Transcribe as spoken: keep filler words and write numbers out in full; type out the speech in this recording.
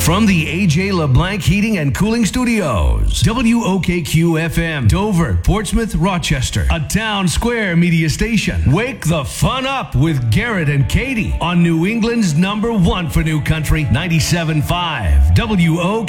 From the A J LeBlanc Heating and Cooling Studios, W O K Q F M, Dover, Portsmouth, Rochester, a Town Square media station. Wake the fun up with Garrett and Katie on New England's number one for new country, ninety-seven point five W O K Q.